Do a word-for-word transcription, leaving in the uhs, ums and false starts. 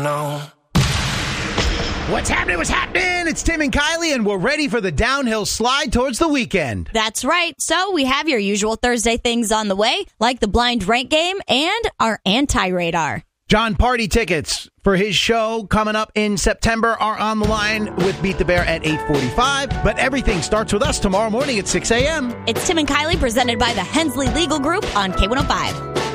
No. What's happening? What's happening? It's Tim and Kylie, and we're ready for the downhill slide towards the weekend. That's right. So we have your usual Thursday things on the way, like the blind rank game and our anti-radar. John Party tickets for his show coming up in September are on the line with Beat the Bear at eight forty-five. But everything starts with us tomorrow morning at six a.m. It's Tim and Kylie presented by the Hensley Legal Group on K one oh five.